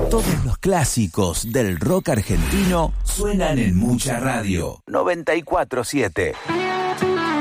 Todos los clásicos del rock argentino suenan en Mucha Radio 94.7.